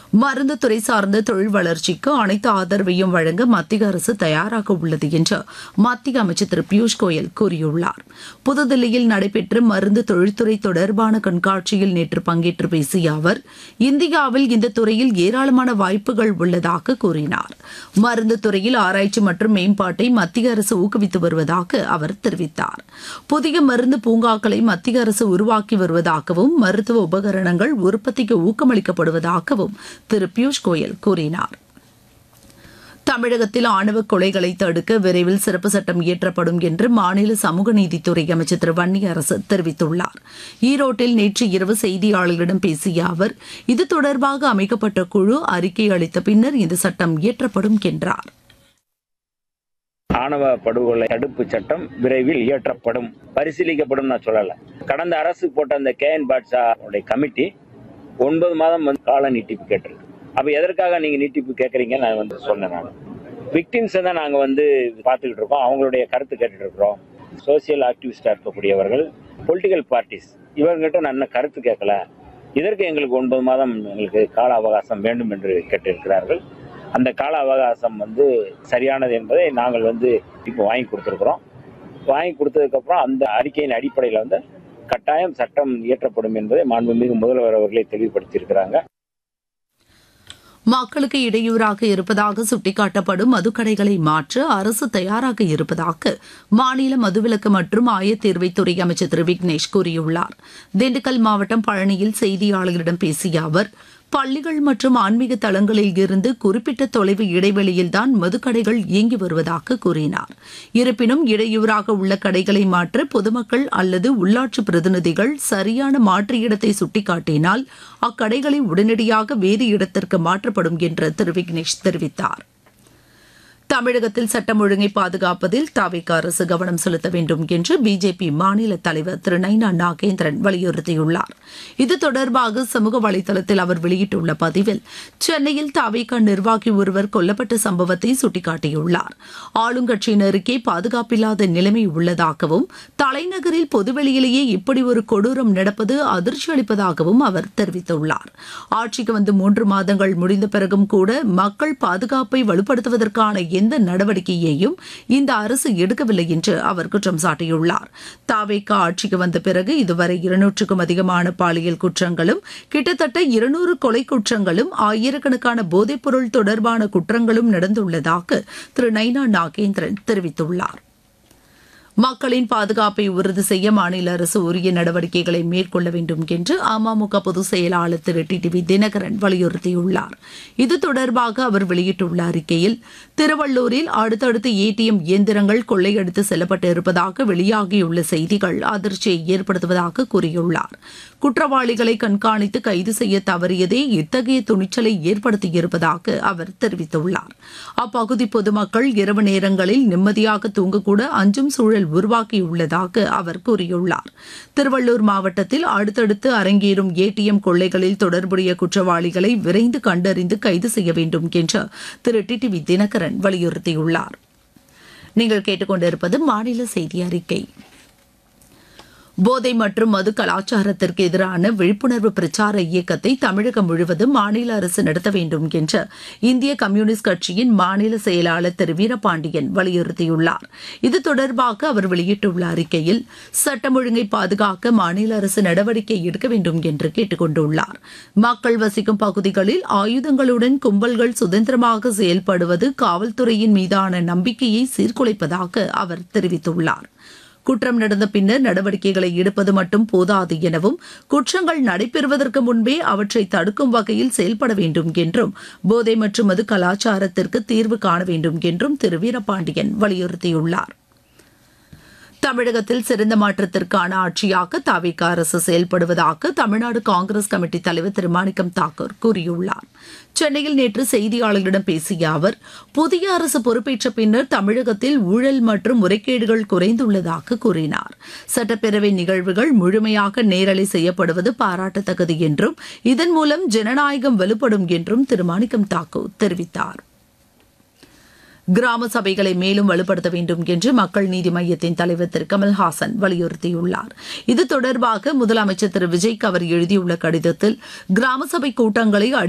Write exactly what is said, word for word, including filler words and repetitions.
மருந்து துறை சார்ந்த தொழில் வளர்ச்சிக்கு அனைத்து ஆதரவையும் வழங்க மத்திய அரசு தயாராக உள்ளது என்று மத்திய அமைச்சர் திரு பியூஷ் கோயல் கூறியுள்ளார். புதுதில்லியில் நடைபெற்ற மருந்து தொழில்துறை தொடர்பான கண்காட்சியில் நேற்று பங்கேற்று பேசிய அவர், இந்தியாவில் இந்த துறையில் ஏராளமான வாய்ப்புகள் உள்ளதாக கூறினார். மருந்து துறையில் ஆராய்ச்சி மற்றும் மேம்பாட்டை மத்திய அரசு ஊக்குவித்து வருவதாக அவர் தெரிவித்தார். புதிய மருந்து பூங்காக்களை மத்திய அரசு உருவாக்கி வருவதாகவும் மருத்துவ உபகரணங்கள் உற்பத்திக்கு ஊக்கமளிக்கப்படுவதாகவும் திரு பியூஷ் கோயல் கூறினார். தமிழகத்தில் ஆணவ கொலைகளை தடுக்க விரைவில் சிறப்பு சட்டம் இயற்றப்படும் என்று மாநில சமூக நீதித்துறை அமைச்சர் திரு வன்னியரசு தெரிவித்துள்ளார். ஈரோட்டில் நேற்று இரவு செய்தியாளர்களிடம் பேசிய அவர், இது தொடர்பாக அமைக்கப்பட்ட குழு அறிக்கை அளித்த பின்னர் இந்த சட்டம் இயற்றப்படும் என்றார். ஆணவ படுகொலை தடுப்பு சட்டம் விரைவில் இயற்றப்படும், பரிசீலிக்கப்படும் நான் சொல்லல. கடந்த அரசு போட்ட அந்த கே என் பாட்ஷா கமிட்டி ஒன்பது மாதம் வந்து கால நீட்டிப்பு கேட்டிருக்கு. அப்ப எதற்காக நீங்க நீட்டிப்பு கேட்கறீங்க நான் வந்து சொன்னேன். நான் விக்டிம்ஸ் தான் நாங்க வந்து பார்த்துக்கிட்டு இருக்கோம், அவங்களுடைய கருத்து கேட்டுட்டு இருக்கிறோம். சோசியல் ஆக்டிவிஸ்டா இருக்கக்கூடியவர்கள், பொலிட்டிக்கல் பார்ட்டிஸ், இவர்கிட்ட நான் என்ன கருத்து கேட்கல, இதற்கு எங்களுக்கு ஒன்பது மாதம் எங்களுக்கு கால அவகாசம் வேண்டும் என்று கேட்டிருக்கிறார்கள். அந்த கால அவகாசம் வந்து சரியானது என்பதை நாங்கள் வந்து இப்போ வாங்கி கொடுத்துருக்குறோம். வாங்கி கொடுத்ததுக்கு அப்புறம் அந்த அறிக்கையின் அடிப்படையில் வந்து கட்டாயம் சட்டம் இயற்றப்படும் என்பதை மாண்புமிகு முதல்வர் அவர்களே தெளிவுபடுத்தியிருக்கிறாங்க. மக்களுக்கு இடையூறாக இருப்பதாக சுட்டிக்காட்டப்படும் மதுக்கடைகளை மாற்ற அரசு தயாராக இருப்பதாக மாநில மதுவிலக்கு மற்றும் ஆயத்தீர்வைத்துறை அமைச்சர் திரு விக்னேஷ் கூறியுள்ளார். திண்டுக்கல் மாவட்டம் பழனியில் செய்தியாளர்களிடம் பேசிய அவர், பள்ளிகள் மற்றும் ஆன்மீக தலங்களில் இருந்து குறிப்பிட்ட தொலைவு இடைவெளியில்தான் மதுக்கடைகள் இயங்கி வருவதாக கூறினார். இருப்பினும் இடையூறாக உள்ள கடைகளை மாற்ற பொதுமக்கள் அல்லது உள்ளாட்சி பிரதிநிதிகள் சரியான மாற்று இடத்தை சுட்டிக்காட்டினால் அக்கடைகளை உடனடியாக வேறு இடத்திற்கு மாற்றப்படும் என்று திரு விக்னேஷ் தெரிவித்தார். தமிழகத்தில் சட்டம் ஒழுங்கை பாதுகாப்பதில் தவிக அரசு கவனம் செலுத்த வேண்டும் என்று பிஜேபி மாநில தலைவர் திரு நைனா நாகேந்திரன் வலியுறுத்தியுள்ளார். இது தொடர்பாக சமூக வலைதளத்தில் அவர் வெளியிட்டுள்ள பதிவில், சென்னையில் தவிக நிர்வாகி ஒருவர் கொல்லப்பட்ட சம்பவத்தை சுட்டிக்காட்டியுள்ளார். ஆளுங்கட்சியினருக்கே பாதுகாப்பில்லாத நிலைமை உள்ளதாகவும், தலைநகரில் பொதுவெளியிலேயே இப்படி ஒரு கொடூரம் நடப்பது அதிர்ச்சி அளிப்பதாகவும் அவர் தெரிவித்துள்ளார். ஆட்சிக்கு வந்து மூன்று மாதங்கள் முடிந்த பிறகும் கூட மக்கள் பாதுகாப்பை வலுப்படுத்துவதற்கான எந்த நடவடிக்கையையும் இந்த அரசு எடுக்கவில்லை என்று அவர் குற்றம் சாட்டியுள்ளார். தவிக ஆட்சிக்கு வந்த பிறகு இதுவரை இருநூற்றுக்கும் அதிகமான பாலியல் குற்றங்களும், கிட்டத்தட்ட இருநூறு கொலை குற்றங்களும், ஆயிரக்கணக்கான போதைப்பொருள் தொடர்பான குற்றங்களும் நடந்துள்ளதாக திரு நைனா நாகேந்திரன் தெரிவித்துள்ளார். மக்களின் பாதுகாப்பை உறுதி செய்ய மாநில அரசு உரிய நடவடிக்கைகளை மேற்கொள்ள வேண்டும் என்று அமமுக பொதுச் செயலாளர் திரு டி டி வி தினகரன் வலியுறுத்தியுள்ளார். இது தொடர்பாக அவர் வெளியிட்டுள்ள அறிக்கையில், திருவள்ளூரில் அடுத்தடுத்து ஏடிஎம் இயந்திரங்கள் கொள்ளையடித்து செல்லப்பட்டு இருப்பதாக வெளியாகியுள்ள செய்திகள் அதிர்ச்சியை ஏற்படுத்துவதாக கூறியுள்ளார். குற்றவாளிகளை கண்காணித்து கைது செய்ய தவறியதே இத்தகைய துணிச்சலை ஏற்படுத்தியிருப்பதாக அவர் தெரிவித்துள்ளார். அப்பகுதி பொதுமக்கள் இரவு நேரங்களில் நிம்மதியாக தூங்கக்கூட அஞ்சும் சூழல் உருவாக்கியுள்ளதாக அவர் கூறியுள்ளார். திருவள்ளூர் மாவட்டத்தில் அடுத்தடுத்து அரங்கேறும் ஏடிஎம் கொள்ளைகளில் தொடர்புடைய குற்றவாளிகளை விரைந்து கண்டறிந்து கைது செய்ய வேண்டும் என்று திரு டி டி வி தினகரன் வலியுறுத்தியுள்ளார். நீங்கள் கேட்டுக்கொண்டிருப்பது மாநில செய்தி அறிக்கை. போதை மற்றும் மது கலாச்சாரத்திற்கு எதிரான விழிப்புணர்வு பிரச்சார இயக்கத்தை தமிழகம் முழுவதும் மாநில அரசு நடத்த வேண்டும் என்று இந்திய கம்யூனிஸ்ட் கட்சியின் மாநில செயலாளர் திரு வீரபாண்டியன் வலியுறுத்தியுள்ளார். இது தொடர்பாக அவர் வெளியிட்டுள்ள அறிக்கையில், சட்டம் ஒழுங்கை பாதுகாக்க மாநில அரசு நடவடிக்கை எடுக்க வேண்டும் என்று கேட்டுக் கொண்டுள்ளார். மக்கள் வசிக்கும் பகுதிகளில் ஆயுதங்களுடன் கும்பல்கள் சுதந்திரமாக செயல்படுவது காவல்துறையின் மீதான நம்பிக்கையை சீர்குலைப்பதாக அவர் தெரிவித்துள்ளார். குற்றம் நடந்த பின்னர் நடவடிக்கைகளை எடுப்பது மட்டும் போதாது எனவும், குற்றங்கள் நடைபெறுவதற்கு முன்பே அவற்றை தடுக்கும் வகையில் செயல்பட வேண்டும் என்றும், போதை மற்றும் மது கலாச்சாரத்திற்கு தீர்வு காண வேண்டும் என்றும் திரு வீரபாண்டியன் வலியுறுத்தியுள்ளார். தமிழகத்தில் சிறந்த மாற்றத்திற்கான ஆட்சியாக தவிக அரசு செயல்படுவதாக தமிழ்நாடு காங்கிரஸ் கமிட்டி தலைவர் திரு மாணிக்கம் தாக்கூர் கூறியுள்ளார். சென்னையில் நேற்று செய்தியாளர்களிடம் பேசிய அவர், புதிய அரசு பொறுப்பேற்ற பின்னர் தமிழகத்தில் ஊழல் மற்றும் முறைகேடுகள் குறைந்துள்ளதாக கூறினார். சட்டப்பேரவை நிகழ்வுகள் முழுமையாக நேரலை செய்யப்படுவது பாராட்டத்தக்கது என்றும், இதன் மூலம் ஜனநாயகம் வலுப்படும் என்றும் திரு மாணிக்கம் தாக்கூர் தெரிவித்தார். கிராம சபைகளை மேலும் வலுப்படுத்த வேண்டும் என்று மக்கள் நீதி மய்யத்தின் தலைவர் திரு கமல்ஹாசன் வலியுறுத்தியுள்ளார். இது தொடர்பாக முதலமைச்சர் திரு விஜய்க்கு அவர் எழுதியுள்ள கடிதத்தில், கிராம சபை கூட்டங்களை